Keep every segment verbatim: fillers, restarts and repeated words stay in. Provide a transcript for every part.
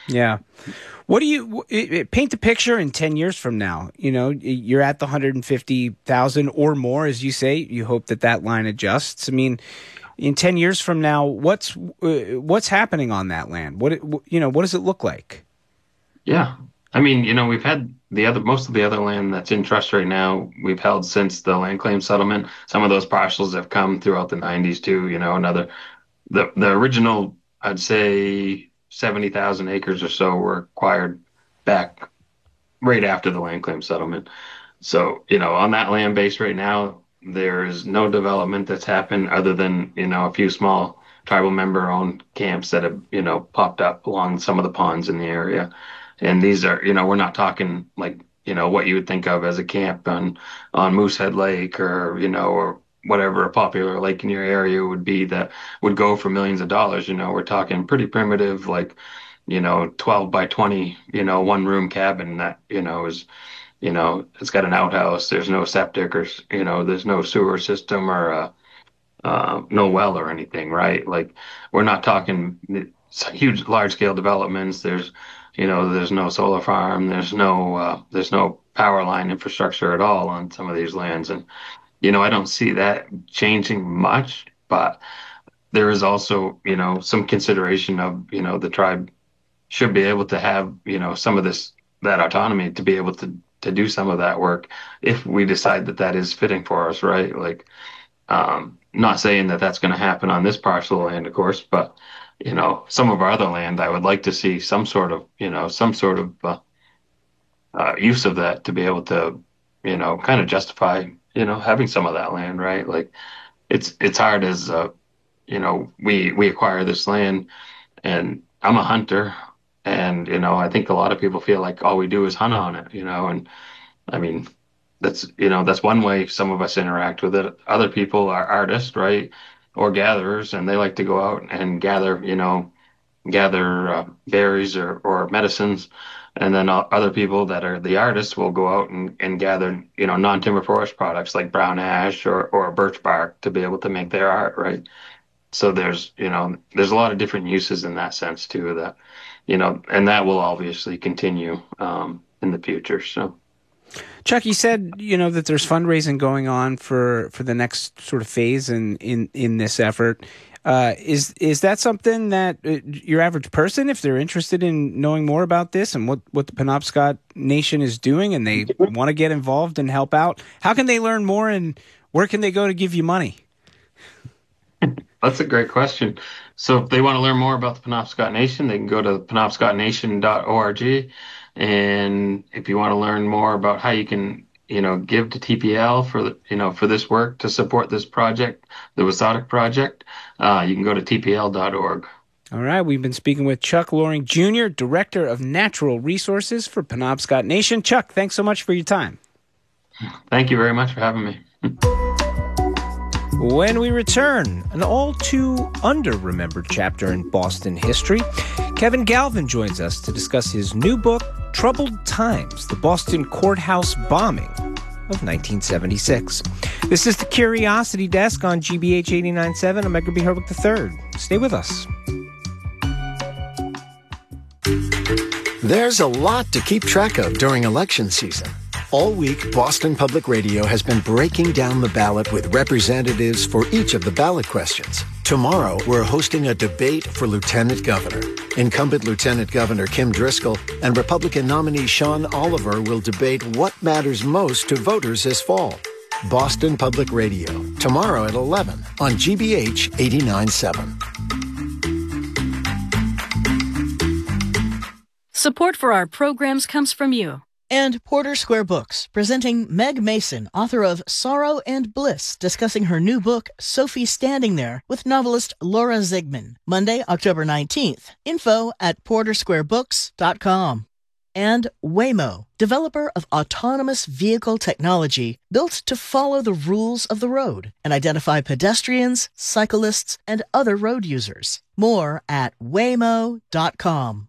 Yeah. What do you it, it, paint the picture in ten years from now? You know, you're at the one hundred fifty thousand or more, as you say. You hope that that line adjusts. I mean, in ten years from now, what's uh, what's happening on that land? What you know, what does it look like? Yeah. I mean, you know, we've had the other, most of the other land that's in trust right now, we've held since the land claim settlement. Some of those parcels have come throughout the nineties too, you know, another, the, the original, I'd say seventy thousand acres or so were acquired back right after the land claim settlement. So, you know, on that land base right now, there's no development that's happened other than, you know, a few small tribal member owned camps that have, you know, popped up along some of the ponds in the area. And these are, you know, we're not talking like, you know, what you would think of as a camp on, on Moosehead Lake or, you know, or whatever a popular lake in your area would be that would go for millions of dollars. You know, we're talking pretty primitive, like, you know, twelve by twenty, you know, one room cabin that, you know, is, you know, it's got an outhouse. There's no septic or, you know, there's no sewer system or, uh, uh, no well or anything, right? Like, we're not talking huge, large scale developments. There's, you know, there's no solar farm. There's no, uh, there's no power line infrastructure at all on some of these lands. And, you know, I don't see that changing much, but there is also, you know, some consideration of, you know, the tribe should be able to have, you know, some of this, that autonomy to be able to, to do some of that work if we decide that that is fitting for us, right? Like, um, not saying that that's going to happen on this parcel of land, of course, but, you know, some of our other land, I would like to see some sort of, you know, some sort of uh, uh, use of that to be able to, you know, kind of justify, you know, having some of that land, right? Like, it's it's hard as, uh, you know, we we acquire this land, and I'm a hunter, and you know, I think a lot of people feel like all we do is hunt on it, you know, and I mean, that's, you know, that's one way some of us interact with it. Other people are artists, right? Or gatherers, and they like to go out and gather, you know, gather uh, berries or, or medicines. And then uh, other people that are the artists will go out and, and gather, you know, non-timber forest products like brown ash or, or birch bark to be able to make their art, right? So there's, you know, there's a lot of different uses in that sense too, that, you know, and that will obviously continue um, in the future. So. Chuck, you said, you know, that there's fundraising going on for, for the next sort of phase in, in, in this effort. Uh, is is that something that uh, your average person, if they're interested in knowing more about this and what, what the Penobscot Nation is doing and they want to get involved and help out, how can they learn more and where can they go to give you money? That's a great question. So if they want to learn more about the Penobscot Nation, they can go to penobscot nation dot org. And if you want to learn more about how you can, you know, give to T P L for, the, you know, for this work to support this project, the WSOTIC project, uh, you can go to T P L dot org. All right. We've been speaking with Chuck Loring, Junior, Director of Natural Resources for Penobscot Nation. Chuck, thanks so much for your time. Thank you very much for having me. When we return, an all too under-remembered chapter in Boston history. Kevin Galvin joins us to discuss his new book, Troubled Times, the Boston Courthouse Bombing of nineteen seventy-six. This is the Curiosity Desk on G B H eighty-nine point seven. I'm Edgar B. Herwick the third. Stay with us. There's a lot to keep track of during election season. All week, Boston Public Radio has been breaking down the ballot with representatives for each of the ballot questions. Tomorrow, we're hosting a debate for Lieutenant Governor. Incumbent Lieutenant Governor Kim Driscoll and Republican nominee Sean Oliver will debate what matters most to voters this fall. Boston Public Radio, tomorrow at eleven on G B H eighty-nine point seven. Support for our programs comes from you. And Porter Square Books, presenting Meg Mason, author of Sorrow and Bliss, discussing her new book, Sophie Standing There, with novelist Laura Zigman. Monday, October nineteenth. Info at porter square books dot com. And Waymo, developer of autonomous vehicle technology built to follow the rules of the road and identify pedestrians, cyclists, and other road users. More at waymo dot com.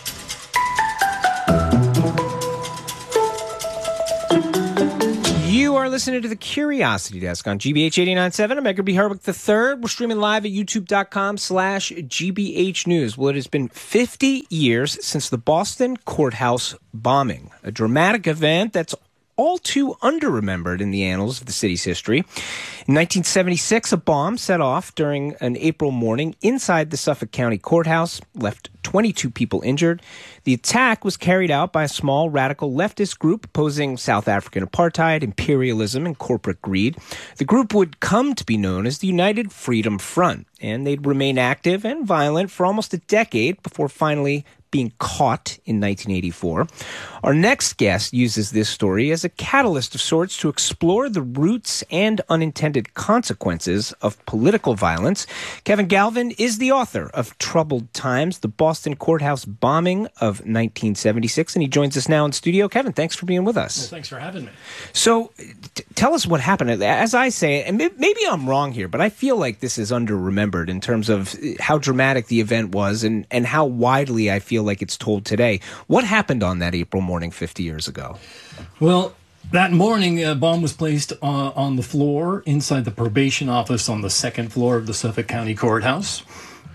You You are listening to the Curiosity Desk on G B H eighty-nine point seven. I'm Edgar B. Herwick the third. We're streaming live at youtube.com slash GBH News. Well, it has been fifty years since the Boston courthouse bombing, a dramatic event that's all too under-remembered in the annals of the city's history. In nineteen seventy-six, a bomb set off during an April morning inside the Suffolk County Courthouse, left twenty-two people injured. The attack was carried out by a small radical leftist group opposing South African apartheid, imperialism, and corporate greed. The group would come to be known as the United Freedom Front, and they'd remain active and violent for almost a decade before finally being caught in nineteen eighty-four. Our next guest uses this story as a catalyst of sorts to explore the roots and unintended consequences of political violence. Kevin Galvin is the author of Troubled Times, the Boston courthouse bombing of nineteen seventy-six, and he joins us now in studio. Kevin, thanks for being with us. Well, thanks for having me. So t- tell us what happened. As I say, and maybe I'm wrong here, but I feel like this is under-remembered in terms of how dramatic the event was and, and how widely I feel like it's told today. What happened on that April morning fifty years ago? Well, that morning, a bomb was placed uh, on the floor inside the probation office on the second floor of the Suffolk County Courthouse.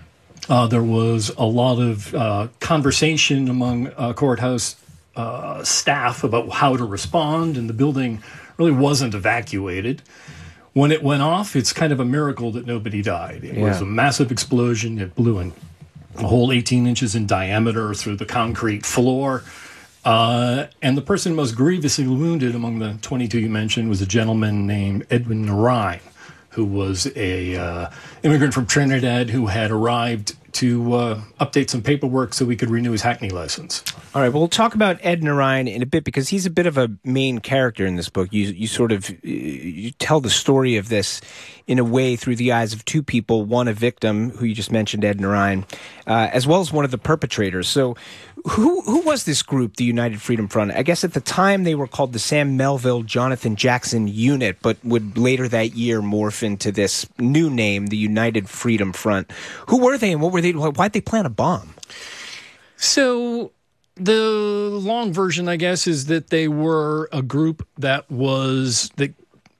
Uh, there was a lot of uh, conversation among uh, courthouse uh, staff about how to respond, and the building really wasn't evacuated. When it went off, it's kind of a miracle that nobody died. It Yeah. was a massive explosion. It blew in a hole eighteen inches in diameter through the concrete floor. Uh, and the person most grievously wounded among the twenty-two you mentioned was a gentleman named Edwin Narine, who was a uh, immigrant from Trinidad who had arrived to uh, update some paperwork so he could renew his Hackney license. All right, well, we'll talk about Ed Narine in a bit because he's a bit of a main character in this book. You you sort of you tell the story of this in a way through the eyes of two people, one a victim, who you just mentioned, Ed Narine, uh, as well as one of the perpetrators. So who who was this group, the United Freedom Front? I guess at the time they were called the Sam Melville Jonathan Jackson Unit, but would later that year morph into this new name, the United Freedom Front. Who were they and what were they? Why'd they plant a bomb? So the long version, I guess, is that they were a group that was that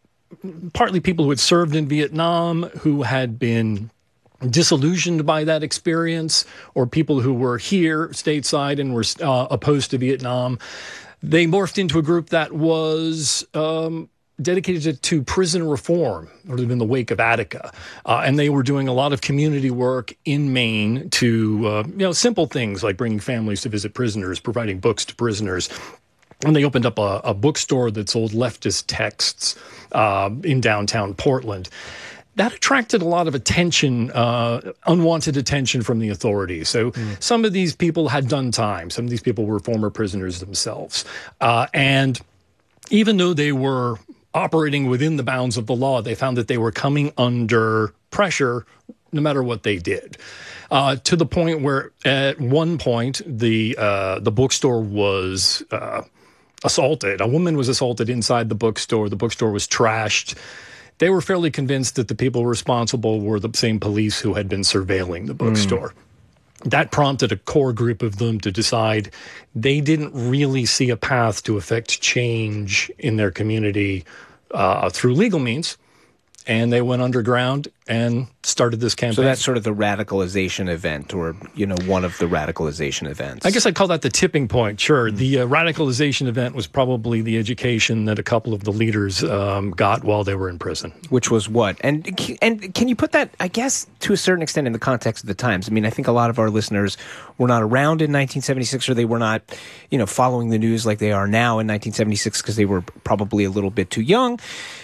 partly people who had served in Vietnam, who had been disillusioned by that experience, or people who were here stateside and were uh, opposed to Vietnam. They morphed into a group that was um, dedicated to prison reform, sort of in the wake of Attica. Uh, and they were doing a lot of community work in Maine to, uh, you know, simple things like bringing families to visit prisoners, providing books to prisoners. And they opened up a, a bookstore that sold leftist texts uh, in downtown Portland. That attracted a lot of attention, uh, unwanted attention from the authorities. So mm. some of these people had done time. Some of these people were former prisoners themselves. Uh, and even though they were operating within the bounds of the law, they found that they were coming under pressure no matter what they did. Uh, to the point where at one point the uh, the bookstore was uh, assaulted. A woman was assaulted inside the bookstore. The bookstore was trashed. They were fairly convinced that the people responsible were the same police who had been surveilling the bookstore. Mm. That prompted a core group of them to decide they didn't really see a path to effect change in their community uh, through legal means. And they went underground and started this campaign. So that's sort of the radicalization event, or, you know, one of the radicalization events. I guess I'd call that the tipping point, sure. Mm-hmm. The uh, radicalization event was probably the education that a couple of the leaders um, got while they were in prison. Which was what? And, and can you put that, I guess, to a certain extent in the context of the times? I mean, I think a lot of our listeners were not around in nineteen seventy-six, or they were not, you know, following the news like they are now in nineteen seventy-six because they were probably a little bit too young.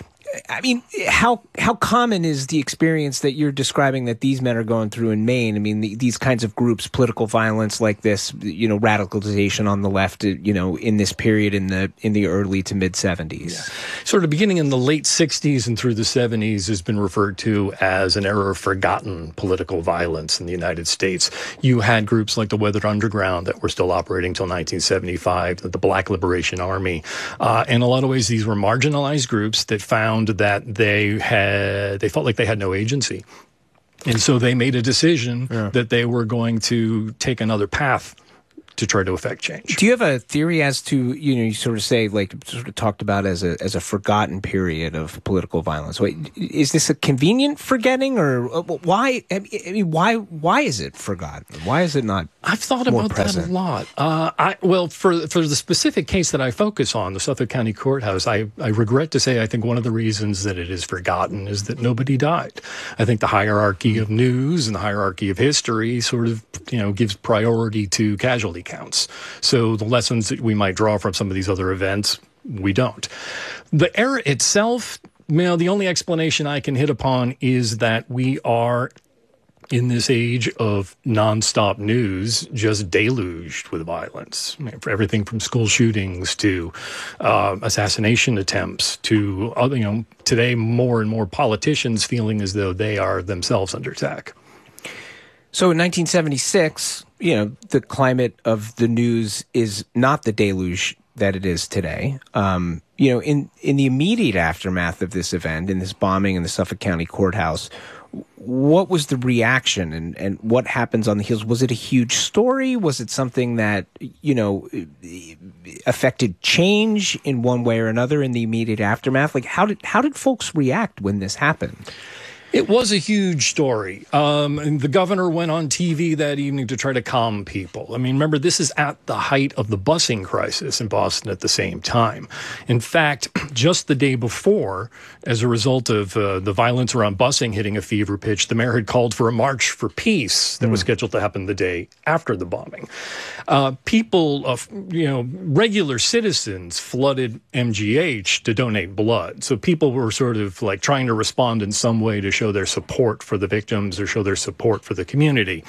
I mean, how how common is the experience that you're describing that these men are going through in Maine? I mean, the, these kinds of groups, political violence like this, you know, radicalization on the left, you know, in this period in the in the early to mid seventies. Yeah. Sort of beginning in the late sixties and through the seventies has been referred to as an era of forgotten political violence in the United States. You had groups like the Weathered Underground that were still operating until nineteen seventy-five, the Black Liberation Army. Uh, in a lot of ways, these were marginalized groups that found that they had they felt like they had no agency, and so they made a decision yeah. that they were going to take another path to try to affect change. Do you have a theory as to, you know, you sort of say, like, sort of talked about as a as a forgotten period of political violence? Wait, is this a convenient forgetting, or why? I mean, why why is it forgotten? Why is it not? I've thought about present? that a lot. Uh, I well, for for the specific case that I focus on, the Suffolk County Courthouse, I, I regret to say I think one of the reasons that it is forgotten is that nobody died. I think the hierarchy of news and the hierarchy of history sort of, you know, gives priority to casualty counts. So the lessons that we might draw from some of these other events, we don't. The era itself, you know, the only explanation I can hit upon is that we are in this age of nonstop news, just deluged with violence. I mean, for everything from school shootings to uh, assassination attempts to, other, you know, today more and more politicians feeling as though they are themselves under attack. So in nineteen seventy-six, you know, the climate of the news is not the deluge that it is today. Um, you know, in, in the immediate aftermath of this event, in this bombing in the Suffolk County Courthouse, what was the reaction, and, and what happens on the heels? Was it a huge story? Was it something that, you know, affected change in one way or another in the immediate aftermath? Like, how did how did folks react when this happened? It was a huge story. Um, and the governor went on T V that evening to try to calm people. I mean, remember, this is at the height of the busing crisis in Boston at the same time. In fact, just the day before, as a result of uh, the violence around busing hitting a fever pitch, the mayor had called for a march for peace that mm. was scheduled to happen the day after the bombing. Uh, people, uh, you know, regular citizens flooded M G H to donate blood. So people were sort of like trying to respond in some way to show their support for the victims or show their support for the community.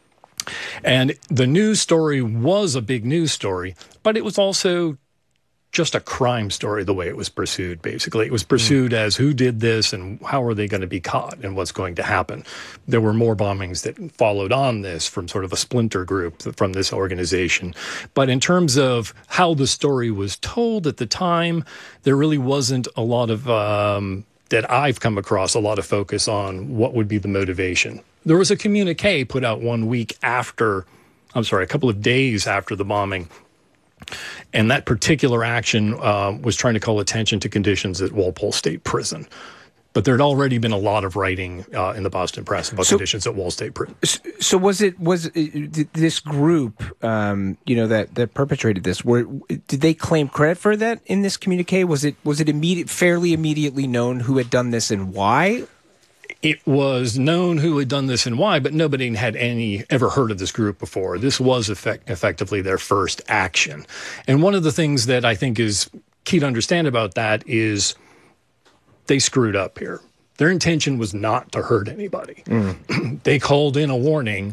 And the news story was a big news story, but it was also just a crime story the way it was pursued, basically. It was pursued mm. as who did this and how are they going to be caught and what's going to happen. There were more bombings that followed on this from sort of a splinter group from this organization. But in terms of how the story was told at the time, there really wasn't a lot of... Um, that I've come across a lot of focus on what would be the motivation. There was a communique put out one week after, I'm sorry, a couple of days after the bombing. And that particular action uh, was trying to call attention to conditions at Walpole State Prison. But there had already been a lot of writing uh, in the Boston press about so, conditions at Wall State Prison. So was it was it, this group, um, you know, that, that perpetrated this? Were did they claim credit for that in this communique? Was it was it immediate, fairly immediately known who had done this and why? It was known who had done this and why, but nobody had any ever heard of this group before. This was effect, effectively their first action. And one of the things that I think is key to understand about that is they screwed up here. Their intention was not to hurt anybody. Mm. They called in a warning.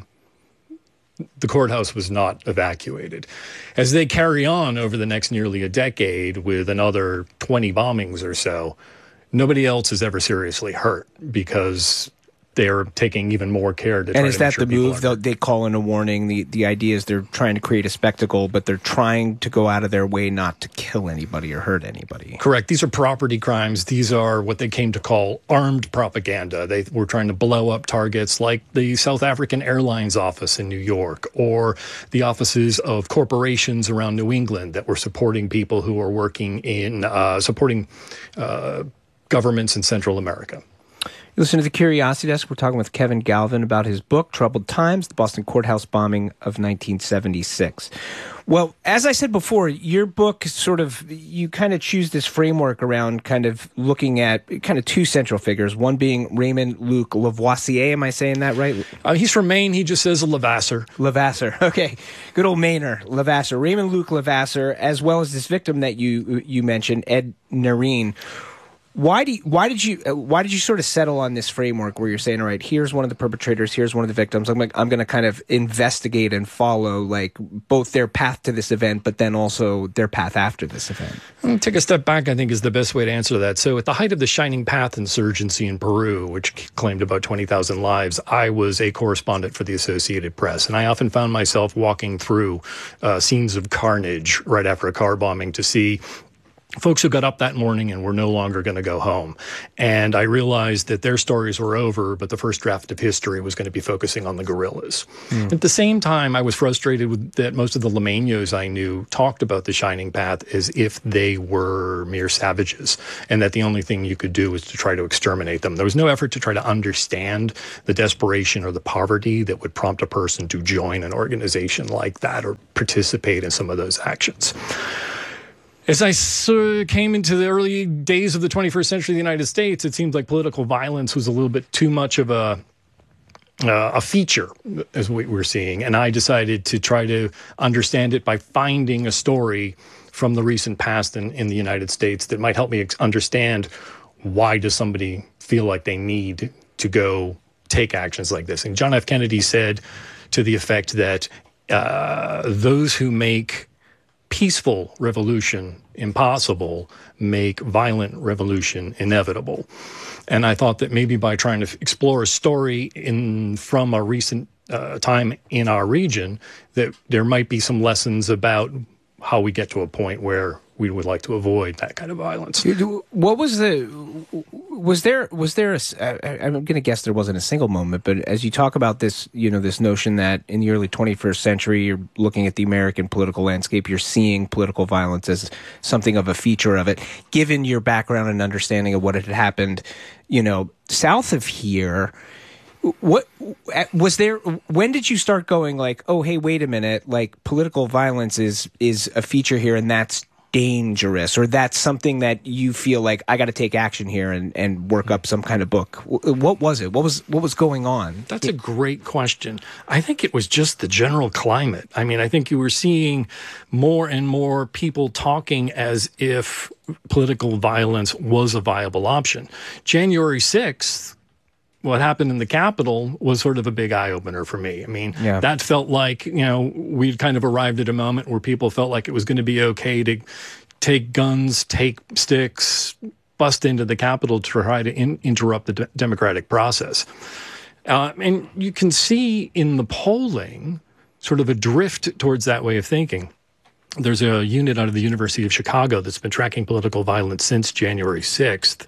The courthouse was not evacuated. As they carry on over the next nearly a decade with another twenty bombings or so, nobody else is ever seriously hurt because they're taking even more care to try And is to that make sure the move? Are... They call in a warning. The the idea is they're trying to create a spectacle, but they're trying to go out of their way not to kill anybody or hurt anybody. Correct. These are property crimes. These are what they came to call armed propaganda. They were trying to blow up targets like the South African Airlines office in New York or the offices of corporations around New England that were supporting people who were working in uh, supporting uh, governments in Central America. Listen to the Curiosity Desk. We're talking with Kevin Galvin about his book, Troubled Times, the Boston Courthouse Bombing of nineteen seventy-six. Well, as I said before, your book sort of, you kind of choose this framework around kind of looking at kind of two central figures, one being Raymond Luc Lavoisier. Am I saying that right? Uh, he's from Maine. He just says Levasseur. Levasseur. Okay. Good old Mainer, Levasseur. Raymond Luc Levasseur, as well as this victim that you you mentioned, Ed Narine. Why do you, why did you uh, why did you sort of settle on this framework where you're saying, all right, here's one of the perpetrators, here's one of the victims. I'm like, I'm going to kind of investigate and follow like both their path to this event, but then also their path after this event. I'll take a step back, I think, is the best way to answer that. So at the height of the Shining Path insurgency in Peru, which claimed about twenty thousand lives, I was a correspondent for the Associated Press, and I often found myself walking through uh, scenes of carnage right after a car bombing to see folks who got up that morning and were no longer going to go home. And I realized that their stories were over, but the first draft of history was going to be focusing on the guerrillas. Mm. At the same time, I was frustrated with that most of the Limeños I knew talked about the Shining Path as if they were mere savages, and that the only thing you could do was to try to exterminate them. There was no effort to try to understand the desperation or the poverty that would prompt a person to join an organization like that or participate in some of those actions. As I sort of came into the early days of the twenty-first century of the United States, it seemed like political violence was a little bit too much of a uh, a feature, as we were seeing. And I decided to try to understand it by finding a story from the recent past in, in the United States that might help me ex- understand why does somebody feel like they need to go take actions like this. And John F. Kennedy said to the effect that uh, those who make peaceful revolution impossible make violent revolution inevitable. And I thought that maybe by trying to explore a story in from a recent uh, time in our region, that there might be some lessons about how we get to a point where we would like to avoid that kind of violence. What was the, was there, was there a, I'm going to guess there wasn't a single moment, but as you talk about this, you know, this notion that in the early twenty-first century, you're looking at the American political landscape, you're seeing political violence as something of a feature of it, given your background and understanding of what had happened, you know, south of here. What was there? When did you start going like, oh, hey, wait a minute, like political violence is is a feature here, and that's dangerous, or that's something that you feel like I got to take action here and, and work up some kind of book? What was it? What was what was going on? That's a great question. I think it was just the general climate. I mean, I think you were seeing more and more people talking as if political violence was a viable option. January sixth, what happened in the Capitol was sort of a big eye-opener for me. I mean, yeah. That felt like, you know, we'd kind of arrived at a moment where people felt like it was going to be okay to take guns, take sticks, bust into the Capitol to try to in- interrupt the de- democratic process. Uh, and you can see in the polling sort of a drift towards that way of thinking. There's a unit out of the University of Chicago that's been tracking political violence since January sixth.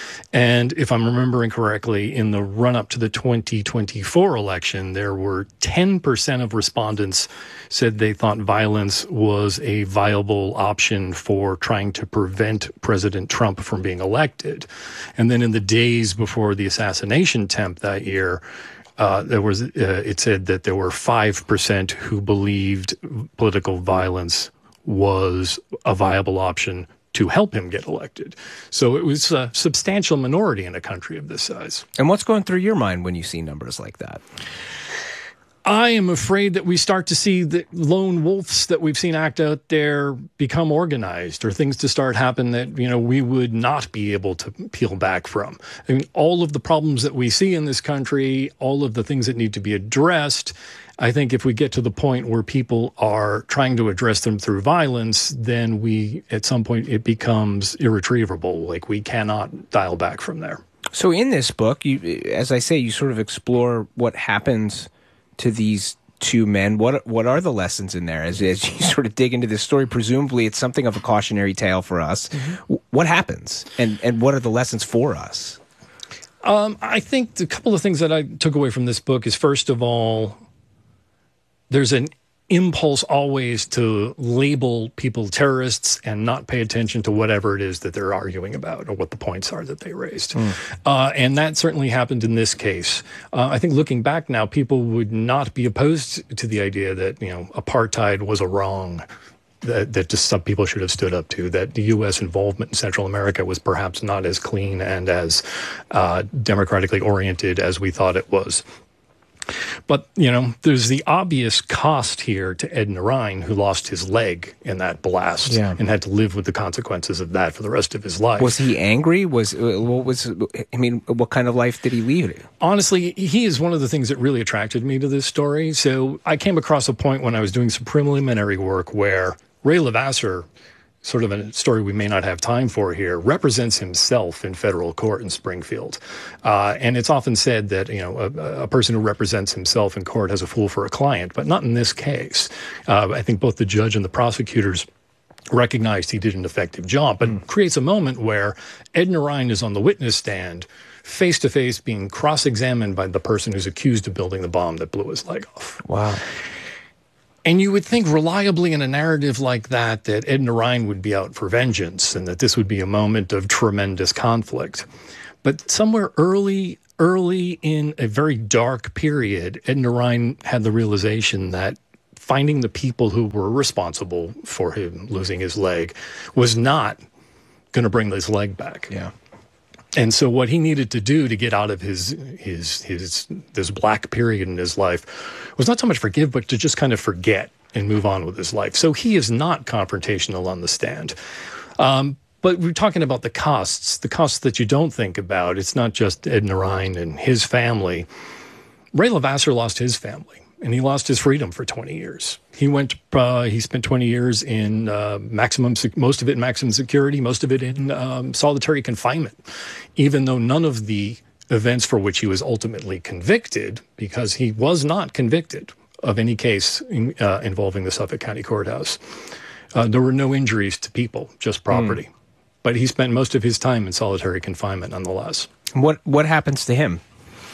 And if I'm remembering correctly, in the run-up to the twenty twenty-four election, there were ten percent of respondents said they thought violence was a viable option for trying to prevent President Trump from being elected. And then in the days before the assassination attempt that year, uh, there was uh, it said that there were five percent who believed political violence was a viable option to help him get elected. So it was a substantial minority in a country of this size. And what's going through your mind when you see numbers like that? I am afraid that we start to see the lone wolves that we've seen act out there become organized, or things to start happen that, you know, we would not be able to peel back from. I mean, all of the problems that we see in this country, all of the things that need to be addressed, I think if we get to the point where people are trying to address them through violence, then we, at some point, it becomes irretrievable. Like, we cannot dial back from there. So in this book, you, as I say, you sort of explore what happens to these two men. What what are the lessons in there? As, as you sort of dig into this story, presumably it's something of a cautionary tale for us. Mm-hmm. What happens? And, and what are the lessons for us? Um, I think a couple of things that I took away from this book is, first of all, there's an impulse always to label people terrorists and not pay attention to whatever it is that they're arguing about or what the points are that they raised. Mm. Uh, and that certainly happened in this case. Uh, I think looking back now, people would not be opposed to the idea that, you know, apartheid was a wrong that, that just some people should have stood up to, that the U S involvement in Central America was perhaps not as clean and as uh, democratically oriented as we thought it was. But, you know, there's the obvious cost here to Ed Narine, who lost his leg in that blast yeah. and had to live with the consequences of that for the rest of his life. Was he angry? Was what was? I mean, what kind of life did he lead? Honestly, he is one of the things that really attracted me to this story. So I came across a point when I was doing some preliminary work where Ray Levasseur, sort of a story we may not have time for here, represents himself in federal court in Springfield. Uh, and it's often said that, you know, a, a person who represents himself in court has a fool for a client, but not in this case. Uh, I think both the judge and the prosecutors recognized he did an effective job, but mm. creates a moment where Edna Ryan is on the witness stand, face-to-face being cross-examined by the person who's accused of building the bomb that blew his leg off. Wow. And you would think reliably in a narrative like that that Edna Ryan would be out for vengeance and that this would be a moment of tremendous conflict. But somewhere early, early in a very dark period, Edna Ryan had the realization that finding the people who were responsible for him losing his leg was not going to bring his leg back. Yeah. And so what he needed to do to get out of his his his this black period in his life was not so much forgive, but to just kind of forget and move on with his life. So he is not confrontational on the stand. Um, but we're talking about the costs, the costs that you don't think about. It's not just Edna Ryan and his family. Ray Levasseur lost his family. And he lost his freedom for twenty years. He went. Uh, he spent twenty years in uh, maximum, most of it in maximum security, most of it in um, solitary confinement, even though none of the events for which he was ultimately convicted, because he was not convicted of any case in, uh, involving the Suffolk County Courthouse. Uh, there were no injuries to people, just property. Mm. But he spent most of his time in solitary confinement, nonetheless. What What happens to him?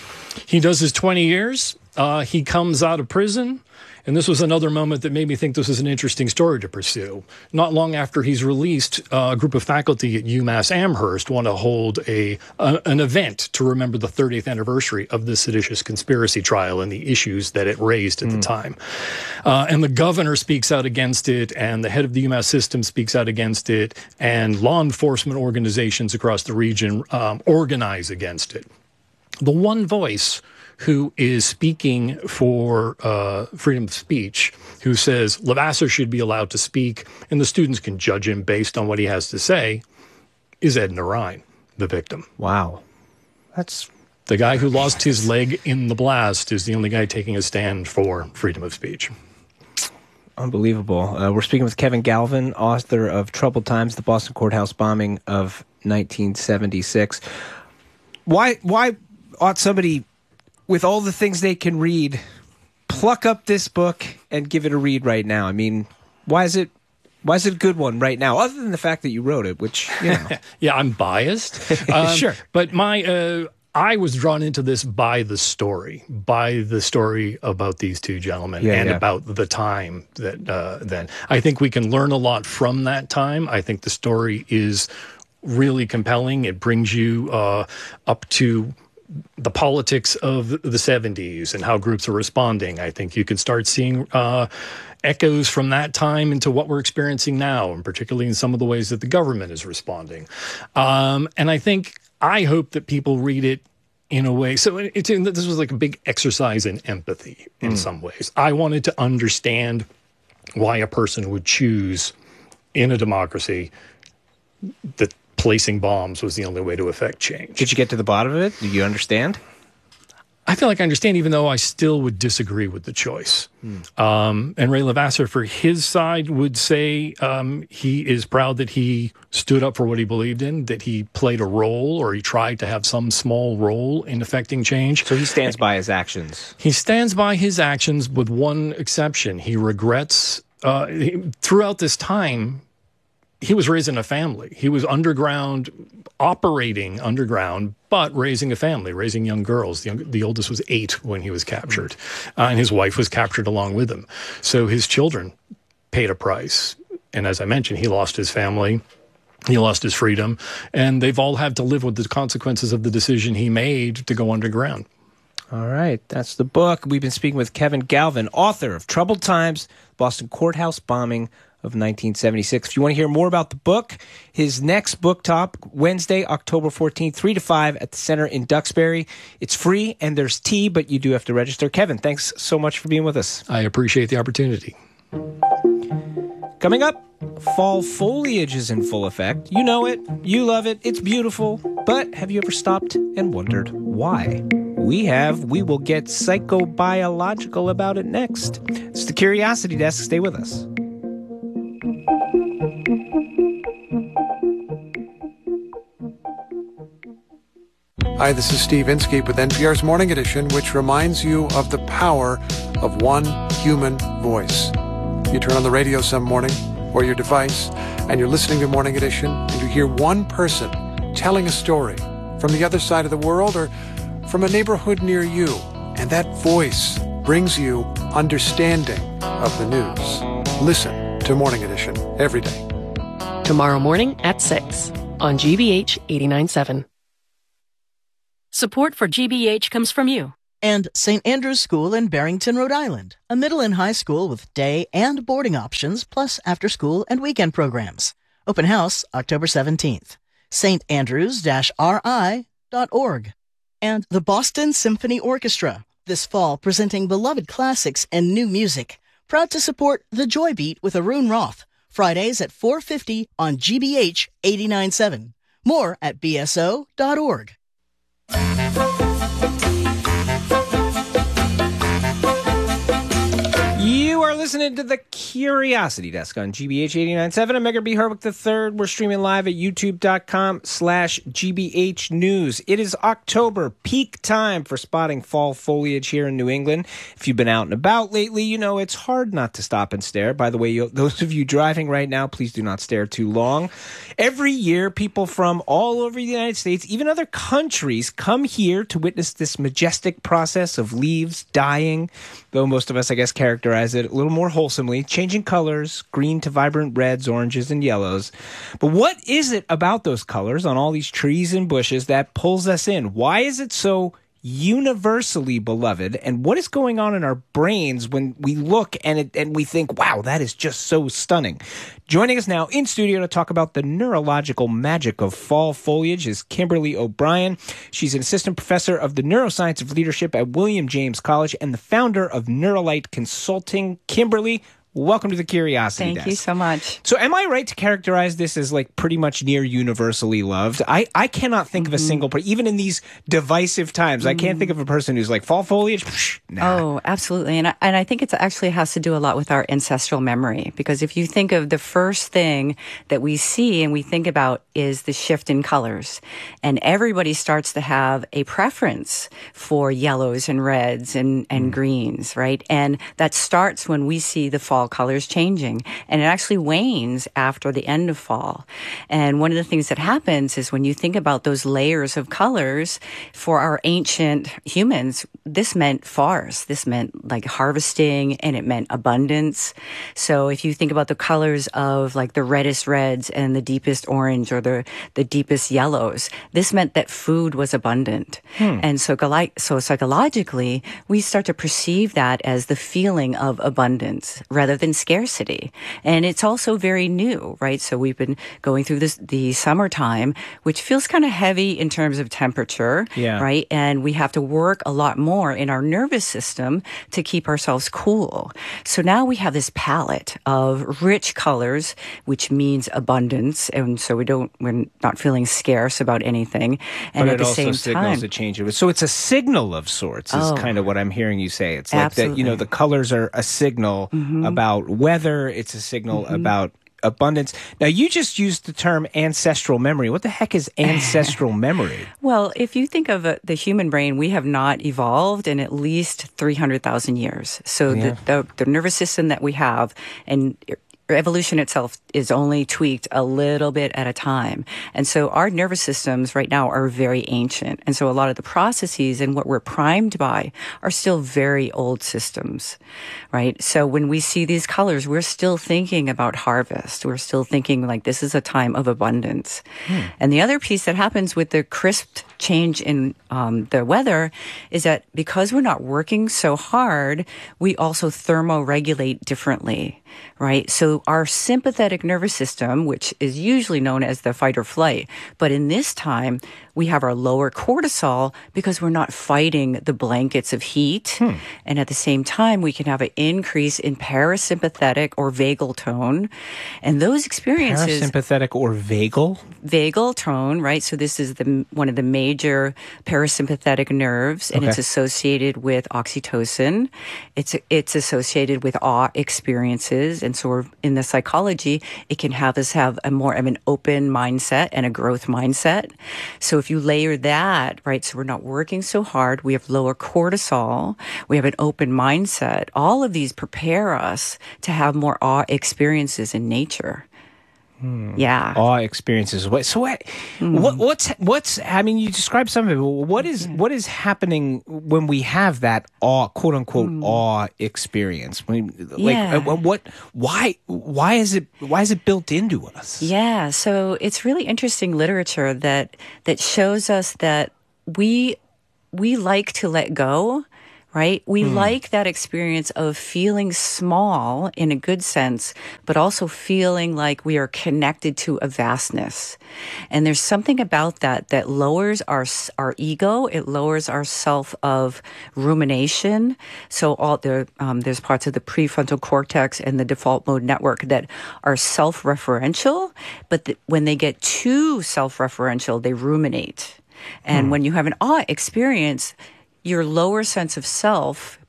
He does his twenty years. Uh, he comes out of prison, and this was another moment that made me think this is an interesting story to pursue. Not long after he's released, uh, a group of faculty at UMass Amherst want to hold a, a an event to remember the thirtieth anniversary of the seditious conspiracy trial and the issues that it raised at mm. the time. Uh, and the governor speaks out against it, and the head of the UMass system speaks out against it, and law enforcement organizations across the region um, organize against it. The one voice who is speaking for uh, freedom of speech, who says Levasseur should be allowed to speak and the students can judge him based on what he has to say, is Edna Ryan, the victim. Wow. That's the guy who lost his leg in the blast is the only guy taking a stand for freedom of speech. Unbelievable. Uh, we're speaking with Kevin Galvin, author of Troubled Times, the Boston Courthouse Bombing of nineteen seventy-six. Why, why ought somebody, with all the things they can read, pluck up this book and give it a read right now? I mean, why is it why is it a good one right now, other than the fact that you wrote it, which, you know. Yeah, I'm biased. Um, sure. But my uh, I was drawn into this by the story, by the story about these two gentlemen yeah, and yeah. about the time that uh, then. I think we can learn a lot from that time. I think the story is really compelling. It brings you uh, up to the politics of the seventies and how groups are responding. I think you can start seeing uh, echoes from that time into what we're experiencing now, and particularly in some of the ways that the government is responding. Um, and I think, I hope that people read it in a way. So it, it, this was like a big exercise in empathy in mm. some ways. I wanted to understand why a person would choose in a democracy that placing bombs was the only way to affect change. Did you get to the bottom of it? Do you understand? I feel like I understand, even though I still would disagree with the choice. Mm. Um, and Ray Levasseur, for his side, would say um, he is proud that he stood up for what he believed in, that he played a role, or he tried to have some small role in affecting change. So he stands by his actions. He stands by his actions with one exception. He regrets, uh, he, throughout this time, he was raised in a family. He was underground, operating underground, but raising a family, raising young girls. The, young, the oldest was eight when he was captured, uh, and his wife was captured along with him. So his children paid a price. And as I mentioned, he lost his family. He lost his freedom. And they've all had to live with the consequences of the decision he made to go underground. All right. That's the book. We've been speaking with Kevin Galvin, author of Troubled Times, Boston Courthouse Bombing of nineteen seventy-six. If you want to hear more about the book, his next book talk, Wednesday, October fourteenth, three to five at the Center in Duxbury. It's free, and there's tea, but you do have to register. Kevin, thanks so much for being with us. I appreciate the opportunity. Coming up, fall foliage is in full effect. You know it. You love it. It's beautiful. But have you ever stopped and wondered why? We have. We will get psychobiological about it next. It's the Curiosity Desk. Stay with us. Hi, this is Steve Inskeep with N P R's Morning Edition, which reminds you of the power of one human voice. You turn on the radio some morning, or your device, and you're listening to Morning Edition, and you hear one person telling a story from the other side of the world or from a neighborhood near you, and that voice brings you understanding of the news. Listen to Morning Edition every day. Tomorrow morning at six on G B H eighty-nine point seven. Support for G B H comes from you. And Saint Andrew's School in Barrington, Rhode Island, a middle and high school with day and boarding options, plus after-school and weekend programs. Open house October seventeenth. st andrews dash r i dot org. And the Boston Symphony Orchestra, this fall presenting beloved classics and new music. Proud to support The Joy Beat with Arun Roth, Fridays at four fifty on G B H eighty-nine point seven. More at b s o dot org. You are listening to the Curiosity Desk on G B H eighty-nine point seven. I'm Edgar B. Herwick the third. We're streaming live at youtube.com slash GBH News. It is October, peak time for spotting fall foliage here in New England. If you've been out and about lately, you know it's hard not to stop and stare. By the way, you, those of you driving right now, please do not stare too long. Every year, people from all over the United States, even other countries, come here to witness this majestic process of leaves dying, though most of us, I guess, characterize it a little more wholesomely, changing colors, green to vibrant reds, oranges, and yellows. But what is it about those colors on all these trees and bushes that pulls us in? Why is it so universally beloved? And what is going on in our brains when we look and it, and we think, wow, that is just so stunning? Joining us now in studio to talk about the neurological magic of fall foliage is Kimberly O'Brien. She's an assistant professor of the neuroscience of leadership at William James College and the founder of Neuralite Consulting. Kimberly, welcome to the Curiosity Thank Desk. you so much. So am I right to characterize this as like pretty much near universally loved? I, I cannot think mm-hmm. of a single person, even in these divisive times, mm-hmm. I can't think of a person who's like, fall foliage? Psh, nah. Oh, absolutely. And I, and I think it actually has to do a lot with our ancestral memory, because if you think of the first thing that we see and we think about is the shift in colors. And everybody starts to have a preference for yellows and reds and, and mm. greens, right? And that starts when we see the fall colors changing, and it actually wanes after the end of fall. And one of the things that happens is when you think about those layers of colors, for our ancient humans, this meant forest. This meant like harvesting, and it meant abundance. So if you think about the colors of like the reddest reds and the deepest orange or the, the deepest yellows, this meant that food was abundant. Hmm. And so, so psychologically, we start to perceive that as the feeling of abundance rather than scarcity. And it's also very new, right? So we've been going through this, the summertime, which feels kind of heavy in terms of temperature, yeah. right? And we have to work a lot more in our nervous system to keep ourselves cool. So now we have this palette of rich colors, which means abundance. And so we don't, we're not feeling scarce about anything. And but at it the also same signals time, a change of it. So it's a signal of sorts is oh, kind of what I'm hearing you say. It's like absolutely. that, you know, the colors are a signal mm-hmm. about weather. It's a signal mm-hmm. about abundance. Now, you just used the term ancestral memory. What the heck is ancestral memory? Well, if you think of uh, the human brain, we have not evolved in at least three hundred thousand years. So yeah. the, the, the nervous system that we have, and evolution itself is only tweaked a little bit at a time. And so our nervous systems right now are very ancient. And so a lot of the processes and what we're primed by are still very old systems, right? So when we see these colors, we're still thinking about harvest. We're still thinking like this is a time of abundance. Hmm. And the other piece that happens with the crisp change in um, the weather is that because we're not working so hard, we also thermoregulate differently, right? So our sympathetic nervous system, which is usually known as the fight or flight, but in this time, we have our lower cortisol because we're not fighting the blankets of heat. Hmm. And at the same time, we can have an increase in parasympathetic or vagal tone. And those experiences... Parasympathetic or vagal? Vagal tone, right? So this is the one of the major parasympathetic nerves, and okay. it's associated with oxytocin. It's it's associated with awe experiences. And so we're, in the psychology, it can have us have a more of an open mindset and a growth mindset. So if if you layer that, right, so we're not working so hard, we have lower cortisol, we have an open mindset, all of these prepare us to have more awe experiences in nature. Hmm. Yeah. Awe experiences. What, so what, mm. what, what's, what's, I mean, you described some of it. What is, what is happening when we have that awe, quote unquote, mm. awe experience? I mean, like, yeah. uh, what, why, why is it, why is it built into us? Yeah. So it's really interesting literature that, that shows us that we, we like to let go. Right? We mm. like that experience of feeling small in a good sense, but also feeling like we are connected to a vastness. And there's something about that that lowers our our ego. It lowers our self of rumination. So all the um, there's parts of the prefrontal cortex and the default mode network that are self-referential, but th- when they get too self-referential, they ruminate. And mm. when you have an awe experience, your lower sense of self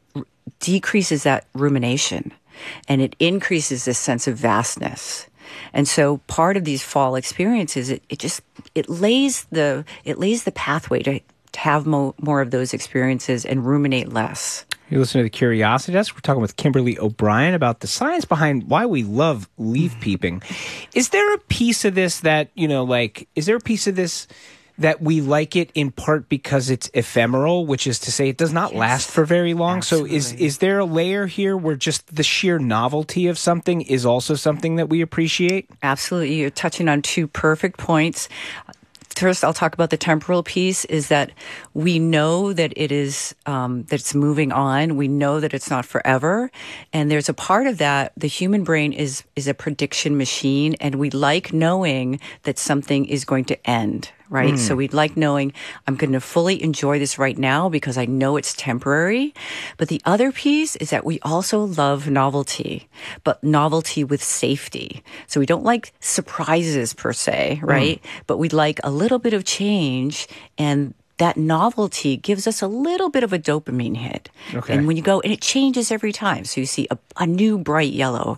decreases that rumination, and it increases this sense of vastness. And so part of these fall experiences, it, it just, it lays the, it lays the pathway to, to have mo- more of those experiences and ruminate less. You listen to the Curiosity Desk. We're talking with Kimberly O'Brien about the science behind why we love leaf peeping. Is there a piece of this that, you know, like, is there a piece of this that we like it in part because it's ephemeral, which is to say it does not yes. last for very long? Absolutely. So is is there a layer here where just the sheer novelty of something is also something that we appreciate? Absolutely. You're touching on two perfect points. First, I'll talk about the temporal piece, is that we know that it is, um, that it's moving on. We know that it's not forever. And there's a part of that, the human brain is, is a prediction machine, and we like knowing that something is going to end. Right? Mm. So we'd like knowing I'm going to fully enjoy this right now because I know it's temporary. But the other piece is that we also love novelty, but novelty with safety. So we don't like surprises per se, right? Mm. But we'd like a little bit of change, and that novelty gives us a little bit of a dopamine hit. Okay. And when you go, and it changes every time. So you see a, a new bright yellow,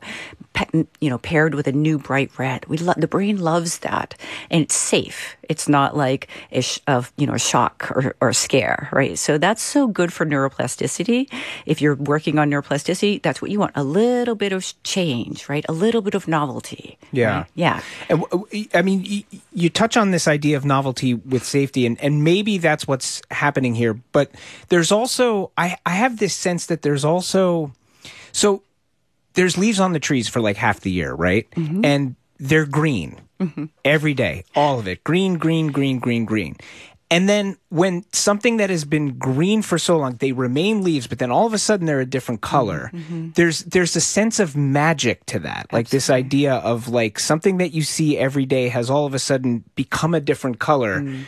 you know, paired with a new bright red. We lo- the brain loves that, and it's safe. It's not like a, sh- a you know a shock or, or a scare, right? So that's so good for neuroplasticity. If you're working on neuroplasticity, that's what you want—a little bit of change, right? A little bit of novelty. Yeah, right? Yeah. And, I mean, you, you touch on this idea of novelty with safety, and, and maybe that's what's happening here. But there's also, I, I have this sense that there's also, so. There's leaves on the trees for like half the year, right? Mm-hmm. And they're green mm-hmm. every day, all of it. Green, green, green, green, green. And then when something that has been green for so long, they remain leaves, but then all of a sudden they're a different color. Mm-hmm. There's there's a sense of magic to that. Absolutely. Like this idea of like something that you see every day has all of a sudden become a different color. Mm.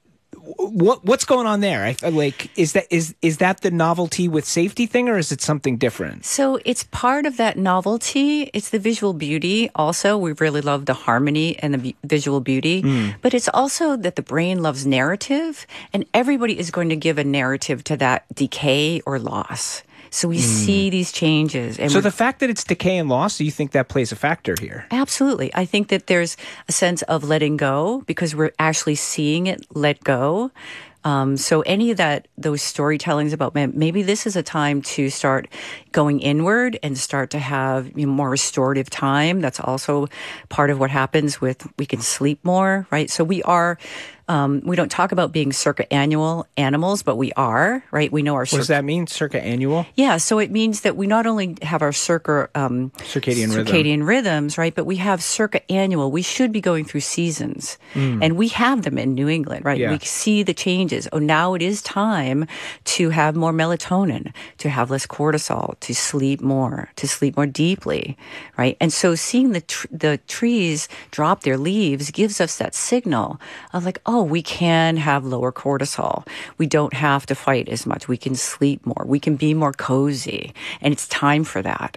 What what's going on there? I like is that is is that the novelty with safety thing, or is it something different? So it's part of that novelty. It's the visual beauty. Also, we really love the harmony and the visual beauty. Mm. But it's also that the brain loves narrative, and everybody is going to give a narrative to that decay or loss. So we mm. see these changes. And so the fact that it's decay and loss, do you think that plays a factor here? Absolutely. I think that there's a sense of letting go because we're actually seeing it let go. Um, so any of that, those storytellings about maybe this is a time to start going inward and start to have you know, more restorative time. That's also part of what happens with we can sleep more, right? So we are. Um, we don't talk about being circa annual animals, but we are, right? We know our. What does that mean, circa annual? Yeah, so it means that we not only have our circa um, circadian circadian rhythm. rhythms, right? But we have circa annual. We should be going through seasons, mm. and we have them in New England, right? Yeah. We see the changes. Oh, now it is time to have more melatonin, to have less cortisol, to sleep more, to sleep more deeply, right? And so seeing the tr- the trees drop their leaves gives us that signal of like, oh. Oh, we can have lower cortisol. We don't have to fight as much. We can sleep more. We can be more cozy. And it's time for that.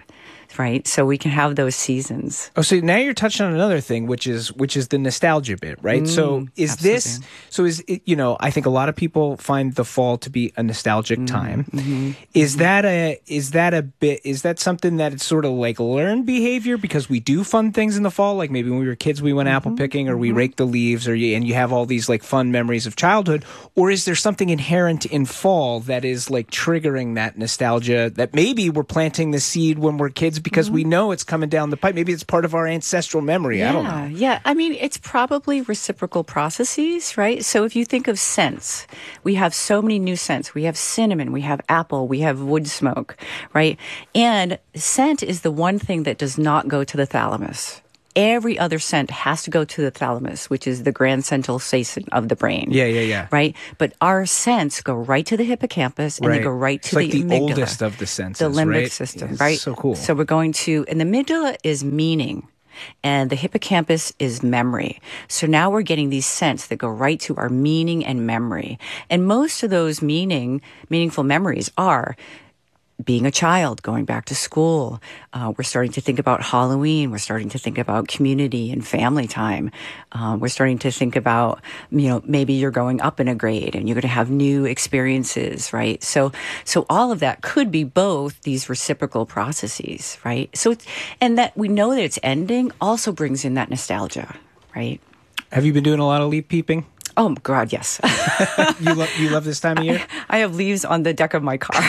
right? So we can have those seasons. Oh, so now you're touching on another thing, which is which is the nostalgia bit, right? Mm, so is absolutely. this, so is it, you know, I think a lot of people find the fall to be a nostalgic mm, time. Mm-hmm, is mm-hmm. that a, is that a bit, is that something that it's sort of like learned behavior because we do fun things in the fall? Like maybe when we were kids, we went mm-hmm, apple picking or mm-hmm. we raked the leaves or you, and you have all these like fun memories of childhood. Or is there something inherent in fall that is like triggering that nostalgia that maybe we're planting the seed when we're kids because mm-hmm. we know it's coming down the pipe? Maybe it's part of our ancestral memory. Yeah, I don't know. Yeah. I mean, it's probably reciprocal processes, right? So if you think of scents, we have so many new scents. We have cinnamon, we have apple, we have wood smoke, right? And scent is the one thing that does not go to the thalamus. Every other scent has to go to the thalamus, which is the grand central station of the brain. Yeah, yeah, yeah. Right? But our scents go right to the hippocampus and right. they go right to it's the like the amygdala. oldest of the senses, the limbic right? system, yeah, right? So cool. So we're going to, and the amygdala is meaning. And the hippocampus is memory. So now we're getting these scents that go right to our meaning and memory. And most of those meaning, meaningful memories are being a child, going back to school. Uh, we're starting to think about Halloween. We're starting to think about community and family time. Um, we're starting to think about, you know, maybe you're going up in a grade and you're going to have new experiences, right? So, so all of that could be both these reciprocal processes, right? So, and that we know that it's ending also brings in that nostalgia, right? Have you been doing a lot of leaf peeping? Oh, God, yes. you, love, you love this time of year? I, I have leaves on the deck of my car.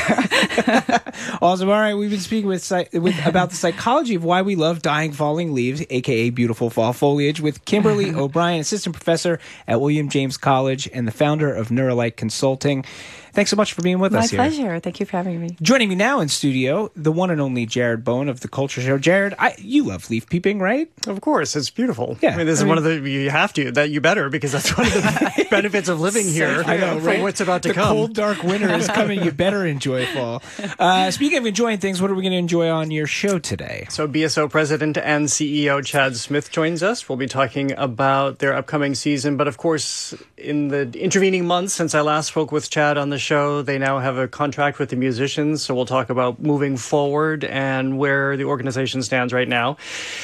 Awesome. All right. We've been speaking with, with about the psychology of why we love dying falling leaves, a k a beautiful fall foliage, with Kimberly O'Brien, assistant professor at William James College and the founder of Neuralike Consulting. Thanks so much for being with My us here. My pleasure. Thank you for having me. Joining me now in studio, the one and only Jared Bowen of The Culture Show. Jared, I, you love leaf peeping, right? Of course. It's beautiful. Yeah. I mean, this I is mean, one of the, you have to, that you better, because that's one of the benefits of living so here. I know, right? For what's about to the come. The cold, dark winter is coming. You better enjoy fall. Uh, speaking of enjoying things, what are we going to enjoy on your show today? So B S O President and C E O Chad Smith joins us. We'll be talking about their upcoming season. But of course, in the intervening months since I last spoke with Chad on the show, they now have a contract with the musicians. So we'll talk about moving forward and where the organization stands right now.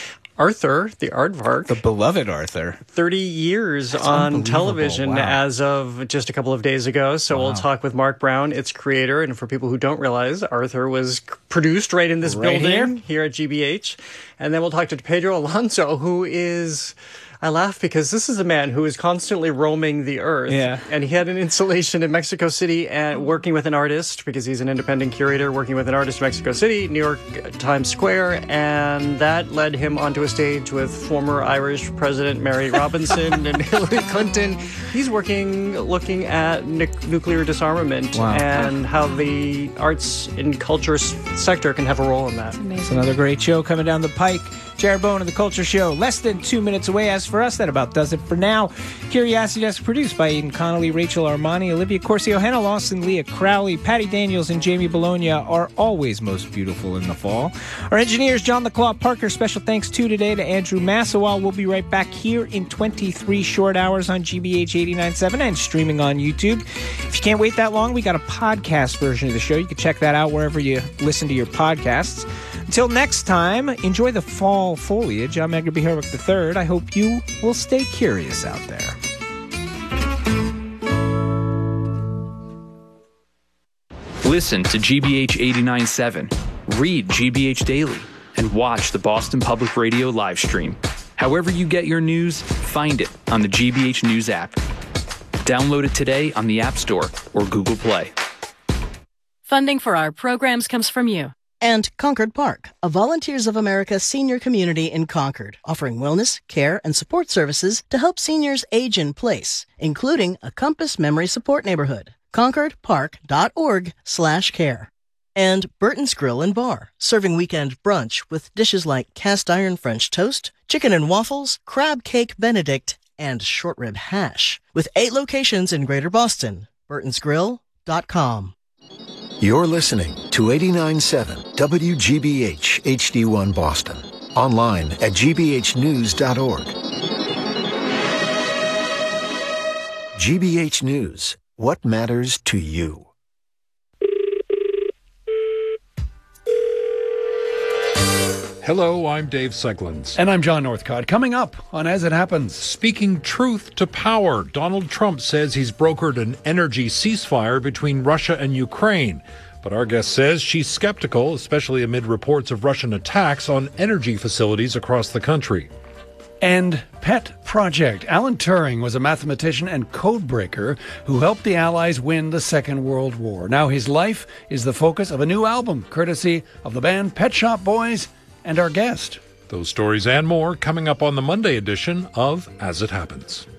Arthur, the aardvark. The beloved Arthur. thirty years That's on television wow. as of just a couple of days ago. So wow. we'll talk with Mark Brown, its creator. And for people who don't realize, Arthur was produced right in this right building here? here at G B H. And then we'll talk to Pedro Alonso, who is... I laugh because this is a man who is constantly roaming the earth. Yeah. And he had an installation in Mexico City and working with an artist, because he's an independent curator working with an artist in Mexico City, New York Times Square. And that led him onto a stage with former Irish President Mary Robinson and Hillary Clinton. He's working, looking at nu- nuclear disarmament wow. and how the arts and culture sector can have a role in that. It's another great show coming down the pike. Jared Bowen of The Culture Show, less than two minutes away. As for us, that about does it for now. Curiosity Desk produced by Aidan Connolly, Rachel Armani, Olivia Corcio, Hannah Lawson, Leah Crowley, Patty Daniels, and Jamie Bologna are always most beautiful in the fall. Our engineers, John the Claw Parker. Special thanks too today to Andrew Massawa. We'll be right back here in twenty-three short hours on G B H eighty-nine point seven and streaming on YouTube. If you can't wait that long, we got a podcast version of the show. You can check that out wherever you listen to your podcasts. Until next time, enjoy the fall foliage. I'm Edgar B. Herwick the third. I hope you will stay curious out there. Listen to G B H eighty-nine point seven, read G B H Daily, and watch the Boston Public Radio live stream. However you get your news, find it on the G B H News app. Download it today on the App Store or Google Play. Funding for our programs comes from you. And Concord Park, a Volunteers of America senior community in Concord, offering wellness, care, and support services to help seniors age in place, including a Compass Memory Support Neighborhood. concordpark.org slash care. And Burton's Grill and Bar, serving weekend brunch with dishes like cast iron French toast, chicken and waffles, crab cake Benedict, and short rib hash. With eight locations in Greater Boston. burtons grill dot com. You're listening to eighty-nine point seven W G B H H D one Boston. Online at g b h news dot org. G B H News. What matters to you? Hello, I'm Dave Seglins. And I'm John Northcott. Coming up on As It Happens. Speaking truth to power, Donald Trump says he's brokered an energy ceasefire between Russia and Ukraine. But our guest says she's skeptical, especially amid reports of Russian attacks on energy facilities across the country. And Pet Project. Alan Turing was a mathematician and codebreaker who helped the Allies win the Second World War. Now his life is the focus of a new album, courtesy of the band Pet Shop Boys and our guest. Those stories and more coming up on the Monday edition of As It Happens.